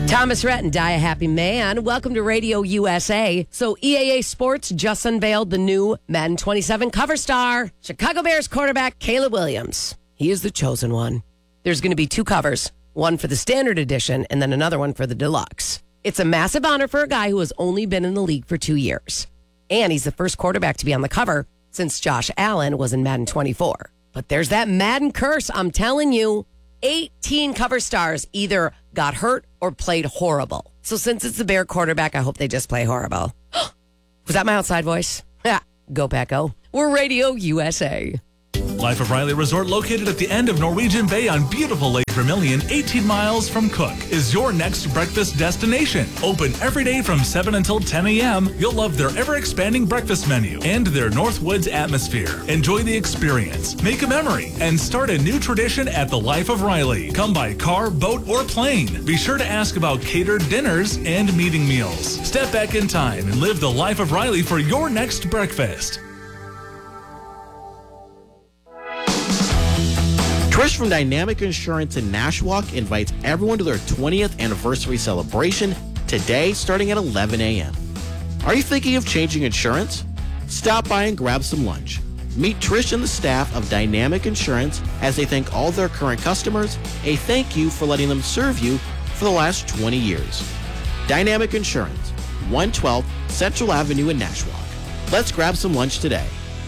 Thomas Rhett and Die a Happy Man. Welcome to Radio USA. So EAA Sports just unveiled the new Madden 27 cover star, Chicago Bears quarterback Caleb Williams. He is the chosen one. There's going to be two covers, one for the standard edition and then another one for the deluxe. It's a massive honor for a guy who has only been in the league for 2 years. And he's the first quarterback to be on the cover since Josh Allen was in Madden 24. But there's that Madden curse, I'm telling you. 18 cover stars either got hurt or played horrible. So since it's the Bear quarterback, I hope they just play horrible. Was that my outside voice? Yeah, go Pecco. We're Radio USA. Life of Riley Resort, located at the end of Norwegian Bay on beautiful Lake Vermilion, 18 miles from Cook, is your next breakfast destination. Open every day from 7 until 10 a.m. You'll love their ever-expanding breakfast menu and their Northwoods atmosphere. Enjoy the experience, make a memory, and start a new tradition at the Life of Riley. Come by car, boat, or plane. Be sure to ask about catered dinners and meeting meals. Step back in time and live the Life of Riley for your next breakfast. Trish from Dynamic Insurance in Nashwauk invites everyone to their 20th anniversary celebration today starting at 11 a.m. Are you thinking of changing insurance? Stop by and grab some lunch. Meet Trish and the staff of Dynamic Insurance as they thank all their current customers, a thank you for letting them serve you for the last 20 years. Dynamic Insurance, 112 Central Avenue in Nashwauk. Let's grab some lunch today.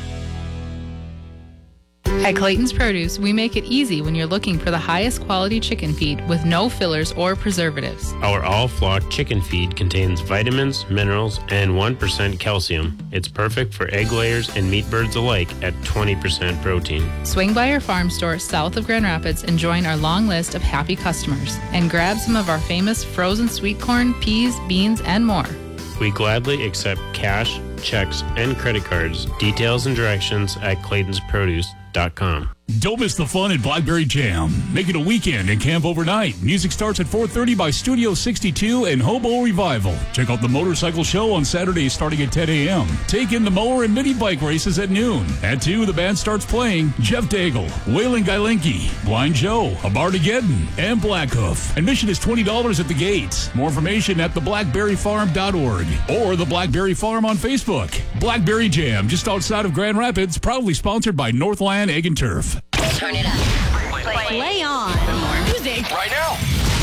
At Clayton's Produce, we make it easy when you're looking for the highest quality chicken feed with no fillers or preservatives. Our all-flock chicken feed contains vitamins, minerals, and 1% calcium. It's perfect for egg layers and meat birds alike at 20% protein. Swing by our farm store south of Grand Rapids and join our long list of happy customers. And grab some of our famous frozen sweet corn, peas, beans, and more. We gladly accept cash, checks, and credit cards. Details and directions at claytonsproduce.com. Don't miss the fun at Blackberry Jam. Make it a weekend and camp overnight. Music starts at 4:30 by Studio 62 and Hobo Revival. Check out the motorcycle show on Saturdays starting at 10 a.m. Take in the mower and mini bike races at noon. At 2, the band starts playing Jeff Daigle, Waylon Gailinki, Blind Joe, Abartageddon, and Blackhoof. Admission is $20 at the gates. More information at theblackberryfarm.org or the Blackberry Farm on Facebook. Blackberry Jam, just outside of Grand Rapids, proudly sponsored by Northland Egg and Turf. Turn it up. Play on. Music. Right now.